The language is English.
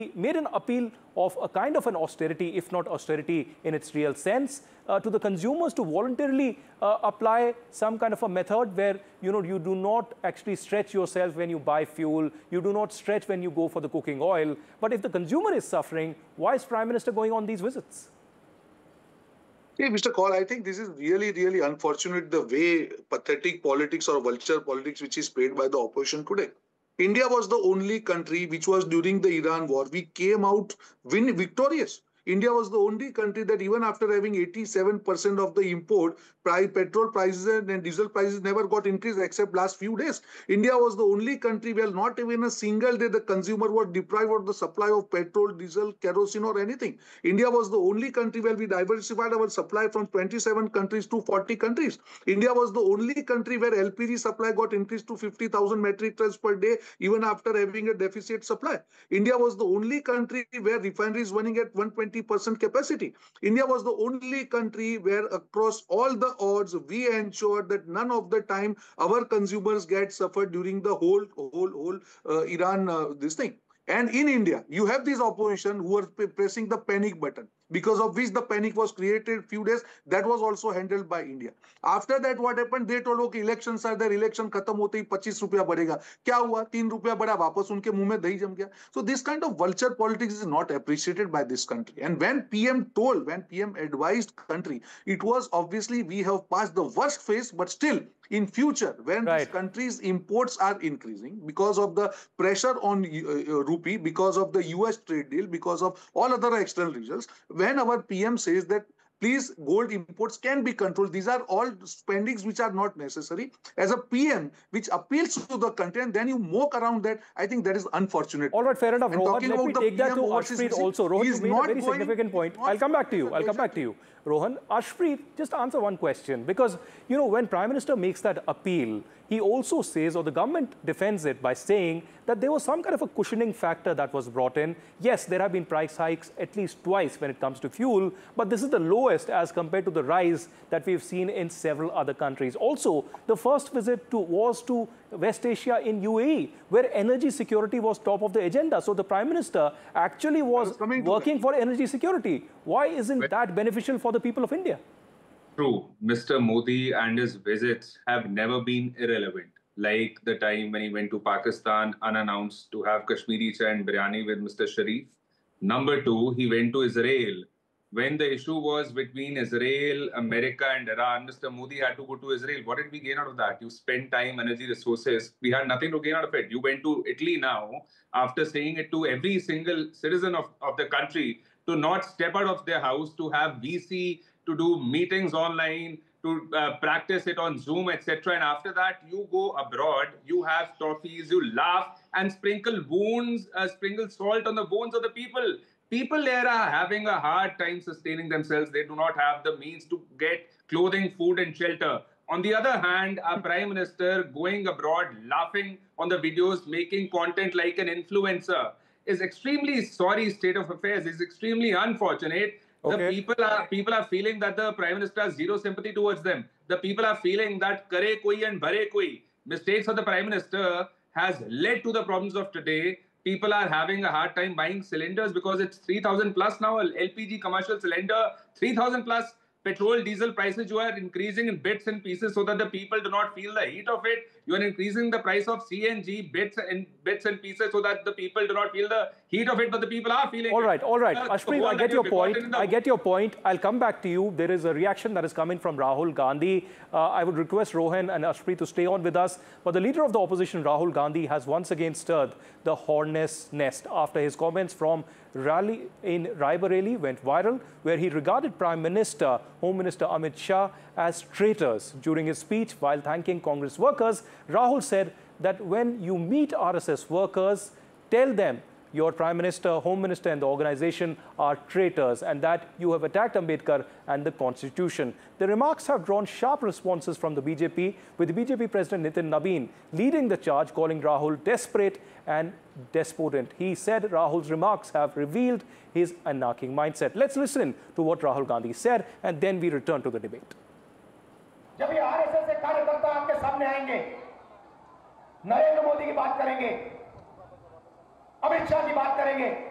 made an appeal of a kind of an austerity, if not austerity in its real sense, to the consumers to voluntarily apply some kind of a method where you do not actually stretch yourself when you buy fuel, you do not stretch when you go for the cooking oil. But if the consumer is suffering, why is Prime Minister going on these visits? Hey, Mr. Kaul, I think this is really, really unfortunate, the way pathetic politics or vulture politics which is played by the opposition today. India was the only country which was during the Iran war, we came out victorious. India was the only country that even after having 87% of the import, petrol prices and diesel prices never got increased except last few days. India was the only country where not even a single day the consumer was deprived of the supply of petrol, diesel, kerosene or anything. India was the only country where we diversified our supply from 27 countries to 40 countries. India was the only country where LPG supply got increased to 50,000 metric tons per day even after having a deficit supply. India was the only country where refineries running at 120% capacity. India was the only country where across all the odds we ensured that none of the time our consumers get suffered during the whole Iran this thing. And in India, you have this opposition who are pressing the panic button, because of which the panic was created few days. That was also handled by India. After that, what happened? They told, okay, elections are there, election khatam hote hi 25 rupiya badhega. Kya hua? 3 rupiya bada, वापस उनके मुंह में दही जम गया. So this kind of vulture politics is not appreciated by this country. And when PM advised country, it was obviously we have passed the worst phase, but still in future, when this country's imports are increasing because of the pressure on rupee, because of the US trade deal, because of all other external results, when our PM says that please, gold imports can be controlled, these are all spendings which are not necessary. As a PM, which appeals to the country, and then you mock around that, I think that is unfortunate. All right, fair enough. Rohan, let me take that to Ashpreet also. Rohan, you made a very significant point. I'll come back to you. Rohan, Ashpreet, just answer one question. Because, when Prime Minister makes that appeal, he also says, or the government defends it by saying that there was some kind of a cushioning factor that was brought in. Yes, there have been price hikes at least twice when it comes to fuel, but this is the lowest as compared to the rise that we've seen in several other countries. Also, the first visit was to West Asia in UAE, where energy security was top of the agenda. So the Prime Minister actually was working for energy security. Why isn't that beneficial for the people of India? True. Mr. Modi and his visits have never been irrelevant. Like the time when he went to Pakistan unannounced to have Kashmiri chai and biryani with Mr. Sharif. Number two, he went to Israel. When the issue was between Israel, America and Iran, Mr. Modi had to go to Israel. What did we gain out of that? You spent time, energy, resources. We had nothing to gain out of it. You went to Italy now, after saying it to every single citizen of the country to not step out of their house, to have VC, to do meetings online, to practice it on Zoom, etc. And after that, you go abroad, you have toffees, you laugh and sprinkle salt on the bones of the people. People there are having a hard time sustaining themselves. They do not have the means to get clothing, food and shelter. On the other hand, our Prime Minister going abroad, laughing on the videos, making content like an influencer is extremely sorry state of affairs. It's extremely unfortunate. Okay. The people are feeling that the Prime Minister has zero sympathy towards them. The people are feeling that kare koi and bhare koi. Mistakes of the Prime Minister has led to the problems of today. People are having a hard time buying cylinders because it's 3,000 plus now. LPG commercial cylinder, 3,000 plus. Petrol, diesel prices, you are increasing in bits and pieces so that the people do not feel the heat of it. You are increasing the price of CNG bits and pieces so that the people do not feel the heat of it, but the people are feeling it. All right. Ashpreet, I get your point. I'll come back to you. There is a reaction that is coming from Rahul Gandhi. I would request Rohan and Ashpreet to stay on with us. But the leader of the opposition, Rahul Gandhi, has once again stirred the hornet's nest after his comments from rally in Raebareli went viral, where he regarded Home Minister Amit Shah as traitors. During his speech, while thanking Congress workers, Rahul said that when you meet RSS workers, tell them your Prime Minister, Home Minister and the organization are traitors and that you have attacked Ambedkar and the Constitution. The remarks have drawn sharp responses from the BJP, with the BJP President Nitin Nabin leading the charge, calling Rahul desperate and despotent. He said Rahul's remarks have revealed his anarchic mindset. Let's listen to what Rahul Gandhi said and then we return to the debate. जब ये RSS के कार्यकर्ता आपके सामने आएंगे, नरेंद्र मोदी की बात करेंगे, अमित शाह की बात करेंगे,